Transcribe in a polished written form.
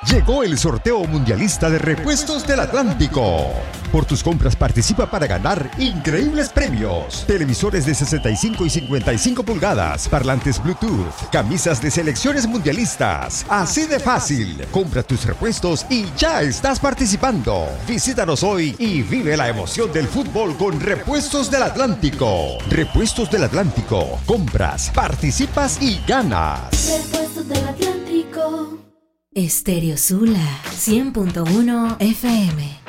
Llegó el sorteo mundialista de Repuestos del Atlántico. Por tus compras participa para ganar increíbles premios. Televisores de 65 y 55 pulgadas, parlantes Bluetooth, camisas de selecciones mundialistas. Así de fácil. Compra tus repuestos y ya estás participando. Visítanos hoy y vive la emoción del fútbol con Repuestos del Atlántico. Repuestos del Atlántico. Compras, participas y ganas. Repuestos del Atlántico. Estéreo Sula 100.1 FM.